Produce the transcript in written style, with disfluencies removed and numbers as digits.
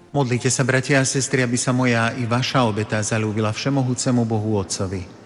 Modlite sa, bratia a sestry, aby sa moja i vaša obeta zaľúbila všemohúcemu Bohu Otcovi.